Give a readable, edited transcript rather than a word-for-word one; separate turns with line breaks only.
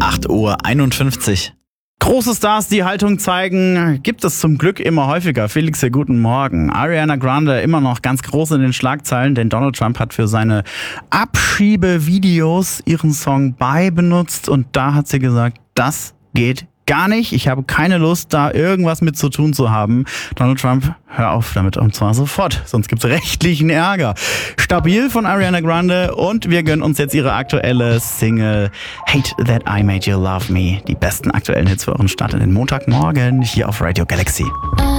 8:51 Uhr. Große Stars, die Haltung zeigen, gibt es zum Glück immer häufiger. Felix, sehr guten Morgen. Ariana Grande immer noch ganz groß in den Schlagzeilen, denn Donald Trump hat für seine Abschiebevideos ihren Song Bye benutzt und da hat sie gesagt, das geht gar nicht. Ich habe keine Lust, da irgendwas mit zu tun zu haben. Donald Trump, hör auf damit und zwar sofort, sonst gibt's rechtlichen Ärger. Stabil von Ariana Grande und wir gönnen uns jetzt ihre aktuelle Single Hate That I Made You Love Me. Die besten aktuellen Hits für euren Start in den Montagmorgen hier auf Radio Galaxy.